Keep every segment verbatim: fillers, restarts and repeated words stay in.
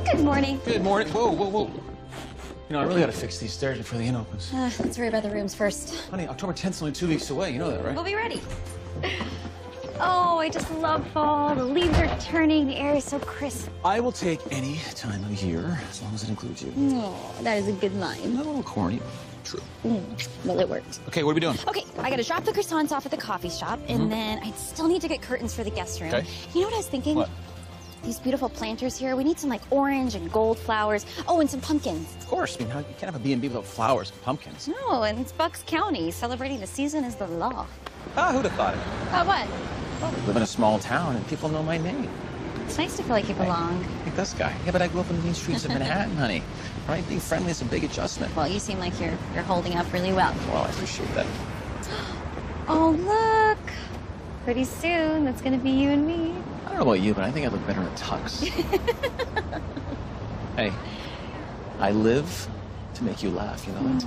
Good morning. Good morning. Whoa, whoa, whoa. You know, I really gotta fix these stairs before the inn opens. Uh, let's worry about the rooms first. Honey, October tenth is only two weeks away. You know that, right? We'll be ready. Oh, I just love fall. The leaves are turning. The air is so crisp. I will take any time of year, as long as it includes you. Oh, that is a good line. Not a little corny. True. Mm, well, it worked. Okay, what are we doing? Okay, I gotta drop the croissants off at the coffee shop, and mm-hmm. then I still need to get curtains for the guest room. Okay. You know what I was thinking? What? These beautiful planters here. We need some like orange and gold flowers. Oh, and some pumpkins. Of course. I mean, how, you can't have a B and B without flowers and pumpkins. No, and it's Bucks County. Celebrating the season is the law. Ah, who'd have thought it? Uh, what? Well, I live in a small town and people know my name. It's nice to feel like you belong. Hey, like this guy. Yeah, but I grew up in the mean streets of Manhattan, honey. Right? Being friendly is a big adjustment. Well, you seem like you're you're holding up really well. Well, I appreciate that. Oh, look. Pretty soon, that's gonna be you and me. I don't know about you, but I think I look better in a tux. Hey, I live to make you laugh, you know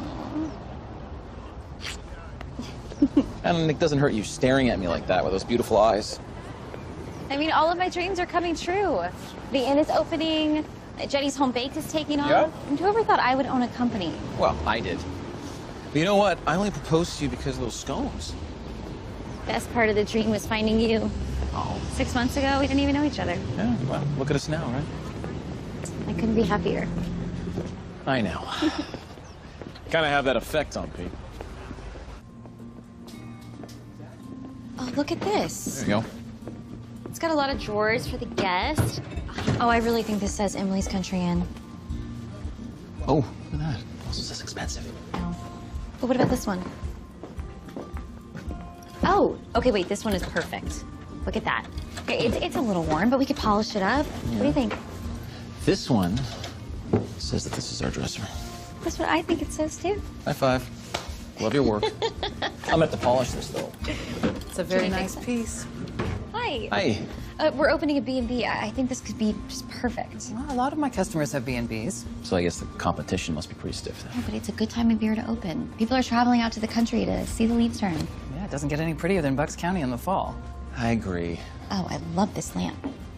that? And it doesn't hurt you staring at me like that with those beautiful eyes. I mean, all of my dreams are coming true. The inn is opening. Jenny's Home Baked is taking off. Yeah. And whoever thought I would own a company? Well, I did. But you know what? I only proposed to you because of those scones. Best part of the dream was finding you. Oh. Six months ago, we didn't even know each other. Yeah, well, look at us now, right? I couldn't be happier. I know. Kind of have that effect on people. Oh, look at this. There you go. It's got a lot of drawers for the guest. Oh, I really think this says Emily's Country Inn. Oh, look at that. Also says expensive. Oh. But what about this one? Oh, okay, wait, this one is perfect. Look at that. Okay, it's, it's a little worn, but we could polish it up. Yeah. What do you think? This one says that this is our dresser. That's what I think it says, too. High five. Love your work. I'm gonna have to polish this, though. It's a very nice piece. Hi. Hi. Uh, we're opening a B and B. I, I think this could be just perfect. Well, a lot of my customers have B and Bs. So I guess the competition must be pretty stiff then. Yeah, but it's a good time of year to open. People are traveling out to the country to see the leaves turn. Yeah, it doesn't get any prettier than Bucks County in the fall. I agree. Oh, I love this lamp.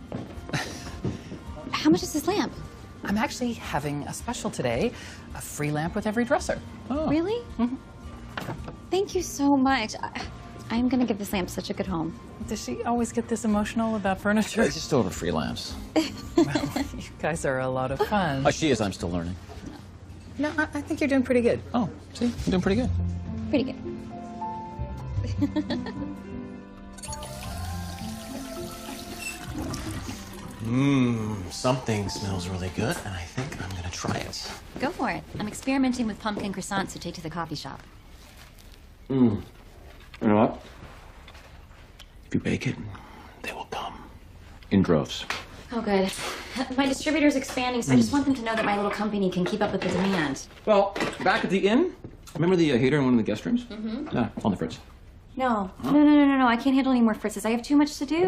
How much is this lamp? I'm actually having a special today, a free lamp with every dresser. Oh. Really? Mm-hmm. Thank you so much. I, I'm gonna give this lamp such a good home. Does she always get this emotional about furniture? I just still have free lamps. Well, you guys are a lot of fun. Oh, she is. I'm still learning. No, I, I think you're doing pretty good. Oh, see? I'm doing pretty good. Pretty good. Mmm, something smells really good, and I think I'm gonna try it. Go for it. I'm experimenting with pumpkin croissants to take to the coffee shop. Mmm. You know what? If you bake it, they will come. In droves. Oh, good. My distributor's expanding, so mm. I just want them to know that my little company can keep up with the demand. Well, back at the inn, remember the uh, heater in one of the guest rooms? Mm-hmm. Yeah, on the fridge. No. Huh? No, no, no, no, no. I can't handle any more fritzes. I have too much to do.